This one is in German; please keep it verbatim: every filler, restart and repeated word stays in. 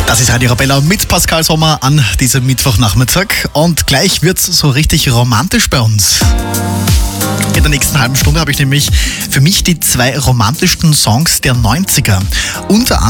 Das ist Radio Arabella mit Pascal Sommer an diesem Mittwochnachmittag. Und gleich wird's so richtig romantisch bei uns. In der nächsten halben Stunde habe ich nämlich für mich die zwei romantischsten Songs der neunziger. Unter